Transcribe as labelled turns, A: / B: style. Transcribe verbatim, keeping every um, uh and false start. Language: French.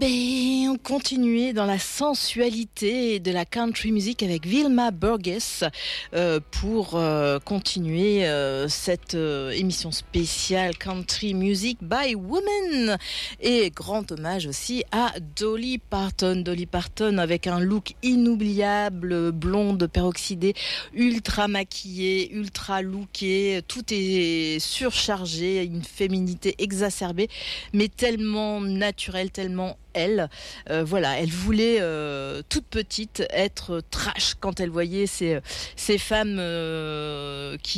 A: Ben, on continue dans la sensualité de la country music avec Vilma Burgess euh, pour euh, continuer euh, cette euh, émission spéciale Country Music by Women. Et grand hommage aussi à Dolly Parton. Dolly Parton avec un look inoubliable, blonde, peroxydée, ultra maquillée, ultra lookée. Tout est surchargé, une féminité exacerbée, mais tellement naturelle, tellement elle. Euh, voilà, elle voulait euh, toute petite être trash quand elle voyait ces, ces femmes euh, qui